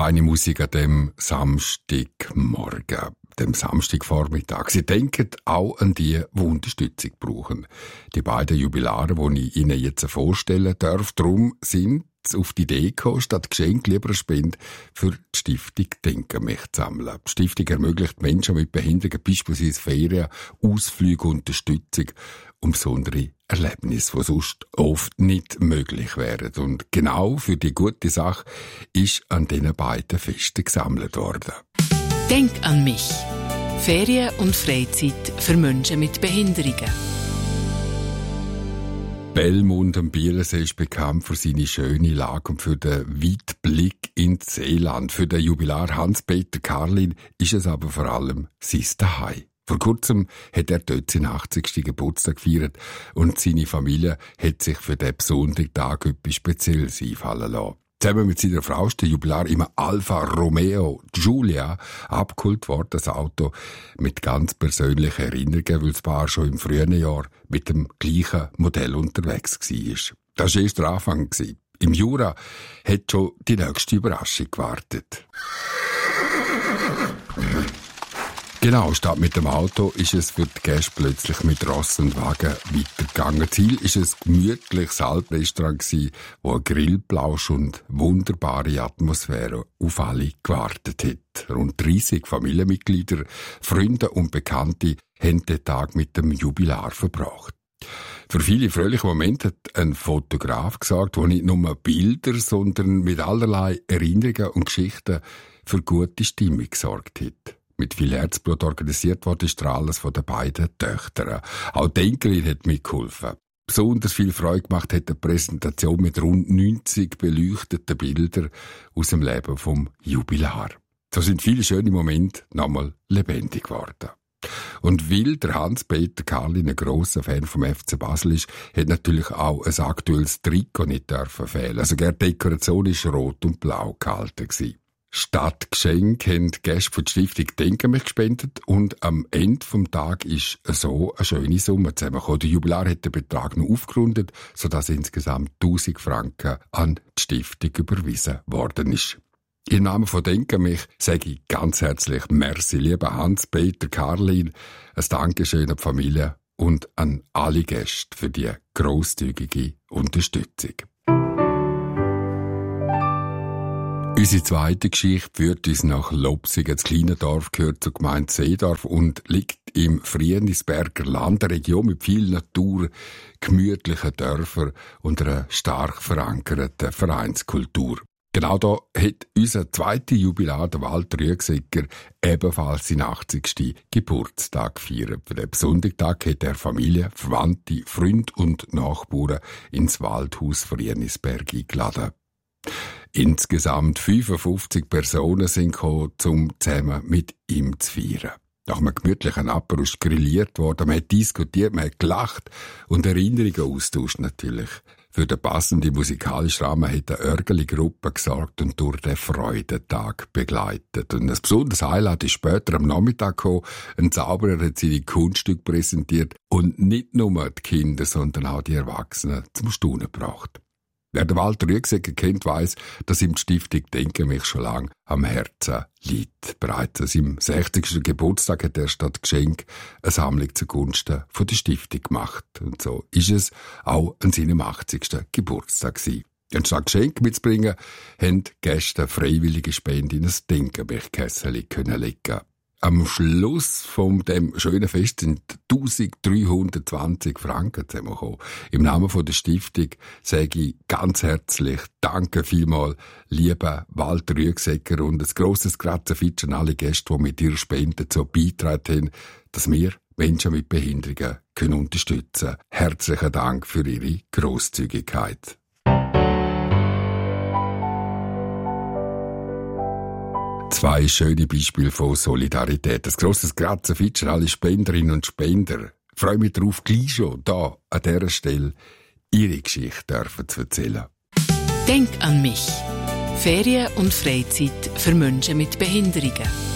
feine Musik an dem Samstagmorgen, dem Samstagvormittag. Sie denken auch an die Unterstützung brauchen. Die beiden Jubilare, die ich Ihnen jetzt vorstellen darf, darum sind auf die Idee gekommen, statt Geschenk lieber eine Spende für die Stiftung «Denk an mich» zu sammeln. Die Stiftung ermöglicht Menschen mit Behinderungen beispielsweise Ferien, Ausflüge, Unterstützung und besondere Erlebnisse, die sonst oft nicht möglich wären. Und genau für die gute Sache ist an diesen beiden Festen gesammelt worden. Denk an mich. Ferien und Freizeit für Menschen mit Behinderungen. Belmund am Bielensee ist bekannt für seine schöne Lage und für den weiten Blick ins Seeland. Für den Jubilar Hans-Peter Karlin ist es aber vor allem sein Zuhause. Vor kurzem hat er dort seinen 80. Geburtstag gefeiert und seine Familie hat sich für diesen besonderen Tag etwas Spezielles einfallen lassen. Zusammen mit seiner Frau ist der Jubilar im Alfa Romeo Giulia abgeholt worden, das Auto mit ganz persönlichen Erinnerungen, weil das Paar schon im frühen Jahr mit dem gleichen Modell unterwegs war. Das war erst der Anfang. Im Jura hat schon die nächste Überraschung gewartet. Genau, statt mit dem Auto ist es für die Gäste plötzlich mit Ross und Wagen weitergegangen. Ziel war ein gemütliches Alprestaurant, wo ein Grillplausch und wunderbare Atmosphäre auf alle gewartet hat. Rund 30 Familienmitglieder, Freunde und Bekannte haben den Tag mit dem Jubilar verbracht. Für viele fröhliche Momente hat ein Fotograf gesagt, der nicht nur Bilder, sondern mit allerlei Erinnerungen und Geschichten für gute Stimmung gesorgt hat. Mit viel Herzblut organisiert wurde ist alles von den beiden Töchtern. Auch die Enkelin hat mitgeholfen. Besonders viel Freude gemacht hat die Präsentation mit rund 90 beleuchteten Bildern aus dem Leben vom Jubilar. So sind viele schöne Momente nochmal lebendig geworden. Und weil der Hans-Peter Karlin ein grosser Fan vom FC Basel ist, hat natürlich auch ein aktuelles Trikot nicht fehlen. Also die Dekoration war rot und blau gehalten. Statt Geschenk haben die Gäste für die Stiftung «Denk an mich» gespendet und am Ende des Tages ist so eine schöne Summe zusammengekommen. Der Jubilar hat den Betrag noch aufgerundet, sodass insgesamt 1000 Franken an die Stiftung überwiesen worden ist. Im Namen von «Denk an mich» sage ich ganz herzlich merci, lieber Hans-Peter Karlin, ein Dankeschön an die Familie und an alle Gäste für die grosszügige Unterstützung. Unsere zweite Geschichte führt uns nach Lopsig. Das kleine Dorf gehört zur Gemeinde Seedorf und liegt im Frienisberger Land, eine Region mit viel Natur, gemütlichen Dörfern und einer stark verankerten Vereinskultur. Genau da hat unser zweiter Jubilar, der Walter Rüegsegger, ebenfalls seinen 80. Geburtstag gefeiert. Für den besonderen Tag hat er Familie, Verwandte, Freunde und Nachbarn ins Waldhaus Frienisberg eingeladen. Insgesamt 55 Personen sind gekommen, um zusammen mit ihm zu feiern. Nach einem gemütlichen Apero ist grilliert worden, man hat diskutiert, man hat gelacht und Erinnerungen austauscht natürlich. Für den passenden musikalischen Rahmen hat eine Örgeli-Gruppe gesorgt und durch den Freudentag begleitet. Und ein besonderes Highlight ist später am Nachmittag gekommen. Ein Zauberer hat seine Kunststücke präsentiert und nicht nur die Kinder, sondern auch die Erwachsenen zum Staunen gebracht. Wer den Walter Rüegsegger kennt, weiss, dass ihm die Stiftung «Denk an mich» schon lange am Herzen liegt. Bereits an seinem 60. Geburtstag hat er statt Geschenk eine Sammlung zugunsten von der Stiftung gemacht. Und so ist es auch an seinem 80. Geburtstag gewesen. Anstatt Geschenk mitzubringen, haben die Gäste freiwillige Spende in ein «Denk an mich» Kessel können legen. Am Schluss von dem schönen Fest sind 1320 Franken zusammengekommen. Im Namen von der Stiftung sage ich ganz herzlich Danke vielmals, lieber Walter Rüegsegger, und ein grosses Grazie an alle Gäste, die mit ihrer Spende so beigetragen haben, dass wir Menschen mit Behinderungen können unterstützen. Herzlichen Dank für Ihre Grosszügigkeit. Zwei schöne Beispiele von Solidarität. Ein grosses Grazie an alle Spenderinnen und Spender. Ich freue mich darauf, gleich schon hier an dieser Stelle Ihre Geschichte zu erzählen. Denk an mich. Ferien und Freizeit für Menschen mit Behinderungen.